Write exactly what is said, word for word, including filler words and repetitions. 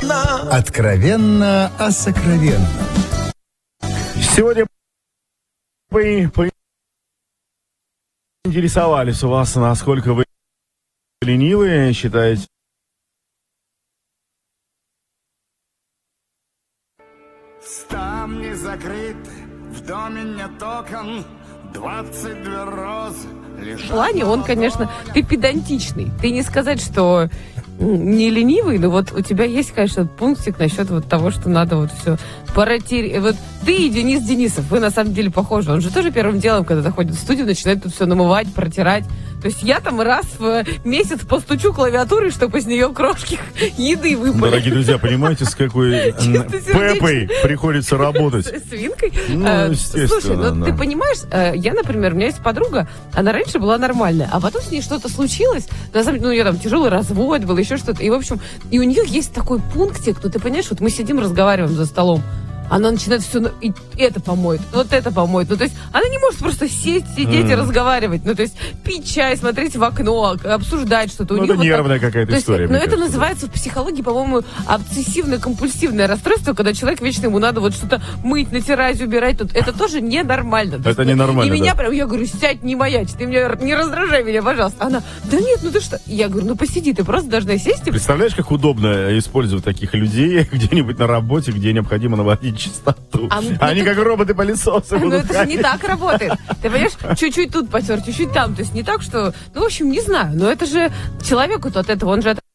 сокровенно. Откровенно о сокровенном. Сегодня вы поинтересовались у вас, насколько вы ленивые, считаете? Ставни закрыты, в доме нет окон, двадцать две розы лежат. В плане он, конечно, ты педантичный. Ты не сказать, что не ленивый, но вот у тебя есть, конечно, пунктик насчет вот того, что надо вот все протереть. Вот ты и Денис Денисов, вы на самом деле похожи. Он же тоже первым делом, когда заходит в студию, начинает тут все намывать, протирать. То есть я там раз в месяц постучу клавиатурой, чтобы из нее крошки еды выпали. Дорогие друзья, понимаете, с какой Пеппой приходится работать? Свинкой? Ну, естественно. Слушай, ну да. ты понимаешь, я, например, у меня есть подруга, она раньше была нормальная, а потом с ней что-то случилось, на самом деле, ну, у нее там тяжелый развод был, еще что-то, и, в общем, и у нее есть такой пунктик, ну, ты понимаешь, вот мы сидим, разговариваем за столом, она начинает все, и это помоет, вот это помоет. Ну, то есть, она не может просто сесть, сидеть mm. и разговаривать. Ну, то есть, пить чай, смотреть в окно, обсуждать что-то. Ну, у это вот нервная так... какая-то есть, история. Но это кажется, называется да. в психологии, по-моему, обсессивно-компульсивное расстройство, когда человек вечно ему надо вот что-то мыть, натирать, убирать. Тут. Это тоже ненормально. Это ненормально, И меня да. прям, я говорю, сядь, не маячь, ты меня, не раздражай меня, пожалуйста. Она, да нет, ну ты что? Я говорю, ну посиди, ты просто должна сесть. И... Представляешь, как удобно использовать таких людей где-нибудь на работе, где необходимо наводить чистоту. А, Они ну, как роботы-пылесосы. Ну это же не так работает. Ты понимаешь, чуть-чуть тут потер, чуть-чуть там. То есть не так, что... Ну, в общем, не знаю. Но это же человеку-то от этого, он же...